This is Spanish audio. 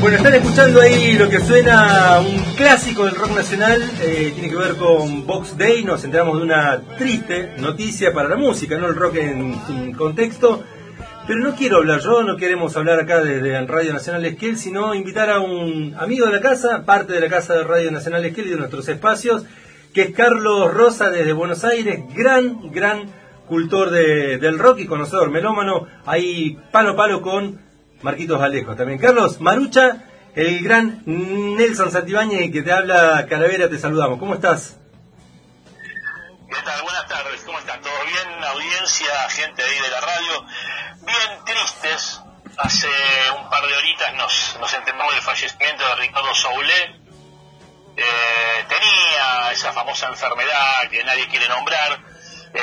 Bueno, están escuchando ahí lo que suena, un clásico del rock nacional, tiene que ver con Box Day. Nos enteramos de una triste noticia para la música, no el rock en contexto. Pero no quiero hablar yo, no queremos hablar acá desde Radio Nacional Esquel, sino invitar a un amigo de la casa, parte de la casa de Radio Nacional Esquel y de nuestros espacios, que es Carlos Rosa desde Buenos Aires, gran cultor del rock y conocedor melómano, ahí palo a palo con Marquitos Alejo también. Carlos, Marucha, el gran Nelson Santibáñez que te habla, Calavera, te saludamos. ¿Cómo estás? ¿Qué tal? Buenas tardes, ¿cómo están? ¿Todo bien? Audiencia, gente ahí de la radio. Bien tristes. Hace un par de horitas nos enteramos del fallecimiento de Ricardo Soule. Tenía esa famosa enfermedad que nadie quiere nombrar,